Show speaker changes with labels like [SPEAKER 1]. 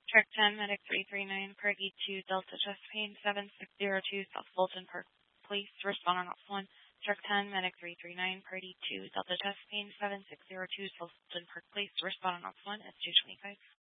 [SPEAKER 1] Truck 10, Medic 339, Party 2, Delta Chesapeake 7602, South Fulton Park Police, respond on Ops 1. Truck 10, Medic 339, Party 2, Delta Chesapeake 7602, South Fulton Park Police, respond on Ops 1, S225.